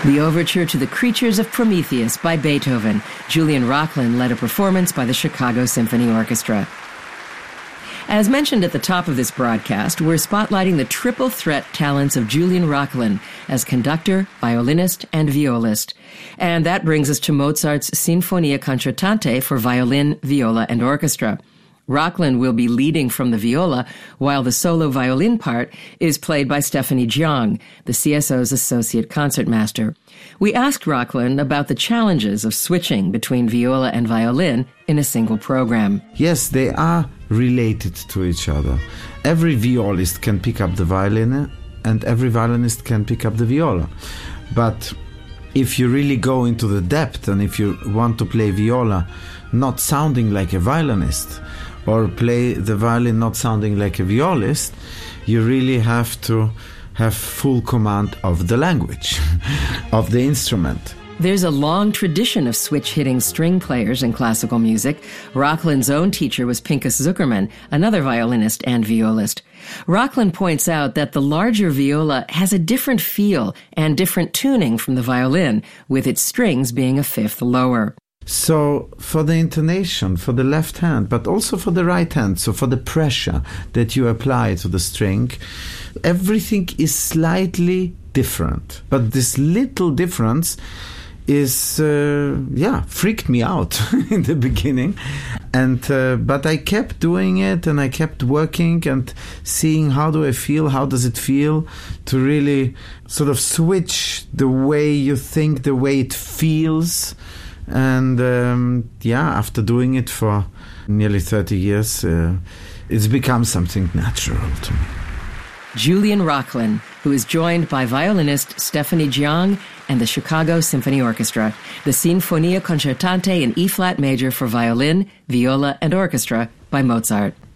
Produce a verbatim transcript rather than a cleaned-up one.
The overture to The Creatures of Prometheus by Beethoven. Julian Rochlin led a performance by the Chicago Symphony Orchestra. As mentioned at the top of this broadcast, we're spotlighting the triple threat talents of Julian Rochlin as conductor, violinist, and violist. And that brings us to Mozart's Sinfonia Concertante for violin, viola, and orchestra. Rochlin will be leading from the viola, while the solo violin part is played by Stephanie Jiang, the C S O's associate concertmaster. We asked Rochlin about the challenges of switching between viola and violin in a single program. Yes, they are related to each other. Every violist can pick up the violin, and every violinist can pick up the viola. But if you really go into the depth, and if you want to play viola not sounding like a violinist, or play the violin not sounding like a violist, you really have to have full command of the language, of the instrument. There's a long tradition of switch-hitting string players in classical music. Rochlin's own teacher was Pinchas Zuckerman, another violinist and violist. Rochlin points out that the larger viola has a different feel and different tuning from the violin, with its strings being a fifth lower. So for the intonation, for the left hand, but also for the right hand, so for the pressure that you apply to the string, everything is slightly different. But this little difference is, uh, yeah, freaked me out in the beginning. And uh, but I kept doing it, and I kept working and seeing how do I feel, how does it feel, to really sort of switch the way you think, the way it feels. And um, yeah, after doing it for nearly thirty years, uh, it's become something natural to me. Julian Rochlin, who is joined by violinist Stephanie Jiang and the Chicago Symphony Orchestra, the Sinfonia Concertante in E-flat major for violin, viola, and orchestra by Mozart.